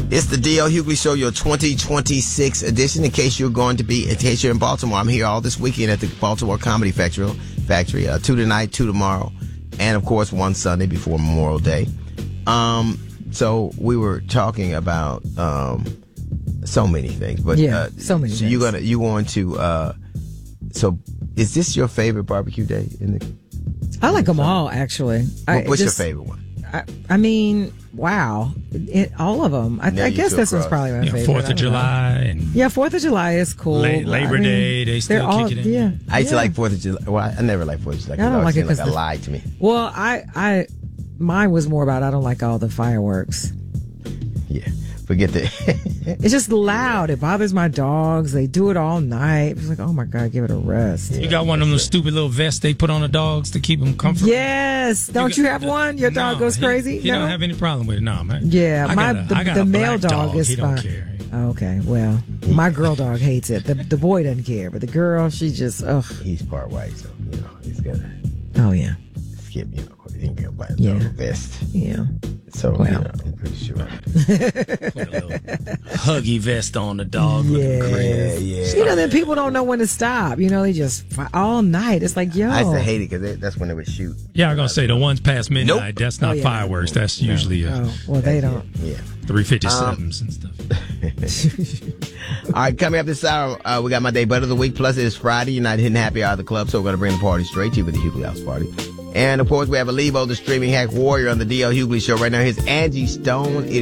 It's the D.L. Hughley Show, your 2026 edition. In case you're in Baltimore, I'm here all this weekend at the Baltimore Comedy Factory. 2 tonight, 2 tomorrow, and of course 1 Sunday before Memorial Day. So we were talking about so many things, but so many. So you're going to. So is this your favorite barbecue day in the? I like them all, actually. What's your favorite one? I mean, wow. All of them. I guess this one's probably my favorite. 4th of July. 4th of July is cool. Labor Day, they still kick it in. Yeah. I used to like 4th of July. Well, I never liked 4th of July. I don't like it because it lied to me. Well, mine was more about I don't like all the fireworks. Yeah. Forget that. It's just loud. It bothers my dogs. They do it all night. It's like, oh my God, give it a rest. You got one of them stupid little vests they put on the dogs to keep them comfortable? Yes. Don't you have one? Your dog goes crazy? He don't have any problem with it, no, man. Yeah. The male dog is fine. He don't care. Okay, well, my girl dog hates it. The boy doesn't care, but the girl, she just, ugh. He's part white, so, he's gonna. Oh, yeah. Skip, he can get by the vest. Yeah. So, I'm pretty sure. Put a little huggy vest on the dog. Yeah. Then people don't know when to stop. They just all night. It's like, yo. I used to hate it because that's when they would shoot. Yeah, I'm going to say the ones past midnight, that's not fireworks. That's usually they don't. Yeah. 357s and stuff. All right, coming up this hour, we got my day butt of the week. Plus, it is Friday. You're not hitting happy hour of the club, so we're going to bring the party straight to you with the Hughley House Party. And, of course, we have Alivo, the streaming hack warrior on the D.L. Hughley Show. Right now, here's Angie Stone.